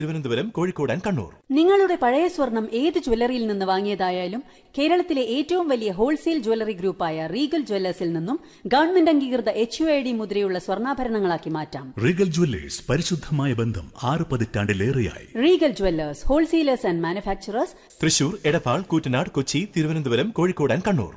Thiruvananthapuram, Kozhikode and Kannur. നിങ്ങളുടെ പഴയ സ്വർണം ഏത് ജ്വല്ലറിയിൽ നിന്ന് വാങ്ങിയതായാലും കേരളത്തിലെ ഏറ്റവും വലിയ ഹോൾസെയിൽ ജ്വല്ലറി ഗ്രൂപ്പായ റീഗൽ ജ്വല്ലേഴ്സിൽ നിന്നും ഗവൺമെന്റ് അംഗീകൃത HUID മുദ്രയുള്ള സ്വർണ്ണാഭരണങ്ങളാക്കി മാറ്റാം. റീഗൽ ജ്വല്ലേഴ്സ്, പരിശുദ്ധമായ ബന്ധം 6 പതിറ്റാണ്ടിലേറെയായി. Regal Jewellers, wholesalers and manufacturers, Thrissur, Edappal, Koottanad, Kochi, Thiruvananthapuram, Kozhikode and Kannur.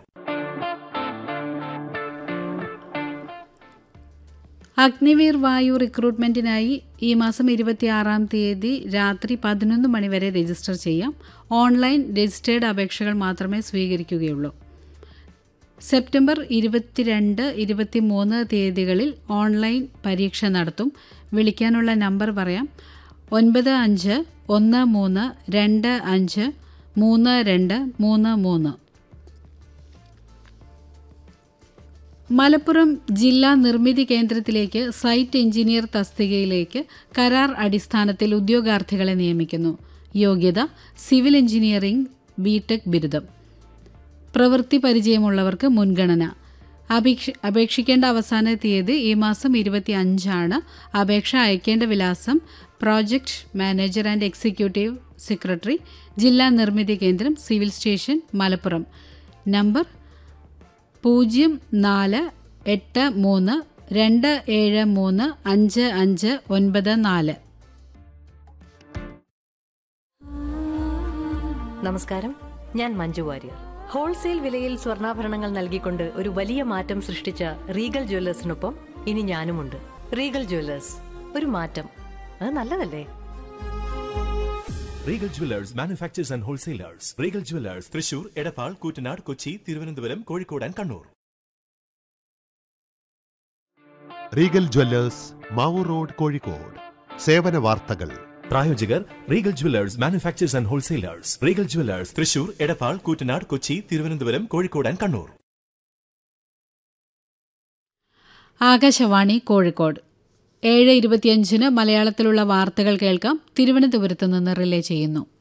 Agniveer വായു റിക്രൂട്ട്മെന്റിനായി ഈ മാസം 26 രാത്രി 11 മണിവരെ രജിസ്റ്റർ ചെയ്യാം. ഓൺലൈൻ രജിസ്റ്റേർഡ് അപേക്ഷകൾ മാത്രമേ സ്വീകരിക്കുകയുള്ളൂ. സെപ്റ്റംബർ 22, 23 തീയതികളിൽ ഓൺലൈൻ പരീക്ഷ നടത്തും. വിളിക്കാനുള്ള നമ്പർ പറയാം: 9513253233. മലപ്പുറം ജില്ലാ നിർമ്മിതി കേന്ദ്രത്തിലേക്ക് സൈറ്റ് എഞ്ചിനീയർ തസ്തികയിലേക്ക് കരാർ അടിസ്ഥാനത്തിൽ ഉദ്യോഗാർത്ഥികളെ നിയമിക്കുന്നു. യോഗ്യത സിവിൽ എഞ്ചിനീയറിംഗ് ബിടെക് ബിരുദം. പ്രവൃത്തി പരിചയമുള്ളവർക്ക് മുൻഗണന. അപേക്ഷിക്കേണ്ട അവസാന തീയതി ഈ മാസം 25. അപേക്ഷ അയക്കേണ്ട വിലാസം: project manager and executive secretary, ജില്ലാ നിർമ്മിതി കേന്ദ്രം, സിവിൽ സ്റ്റേഷൻ, മലപ്പുറം. നമ്പർ 048327355594. നമസ്കാരം, ഞാൻ മഞ്ജു വാര്യർ. ഹോൾസെയിൽ വിലയിൽ സ്വർണ്ണാഭരണങ്ങൾ നൽകിക്കൊണ്ട് ഒരു വലിയ മാറ്റം സൃഷ്ടിച്ച റീഗൽ ജ്വല്ലേഴ്സിനൊപ്പം ഇനി ഞാനുമുണ്ട്. റീഗൽ ജ്വല്ലേഴ്സ്, ഒരു മാറ്റം, അത് നല്ലതല്ലേ? Regal Jewellers, manufacturers and wholesalers. Regal Jewellers, Thrissur, Edappal, Koottanad, Kochi, Thiruvananthapuram, Kozhikode and Kannur. Regal Jewellers, Mavoor road, Kozhikode. സേവന വാർത്തകൾ. പ്രായോജകർ Regal Jewellers, manufacturers and wholesalers. Regal Jewellers, Thrissur, Edappal, Koottanad, Kochi, Thiruvananthapuram, Kozhikode and Kannur. Akashvani Kozhikode. 7:25 മലയാളത്തിലുള്ള വാർത്തകൾ കേൾക്കാം. തിരുവനന്തപുരത്ത് നിന്ന് റിലേ ചെയ്യുന്നു.